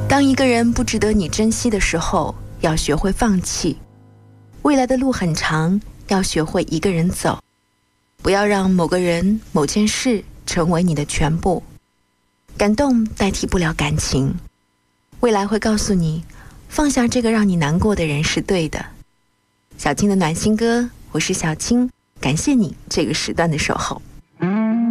当一个人不值得你珍惜的时候，要学会放弃。未来的路很长，要学会一个人走。不要让某个人、某件事成为你的全部。感动代替不了感情。未来会告诉你，放下这个让你难过的人是对的。小青的暖心歌，我是小青，感谢你这个时段的守候。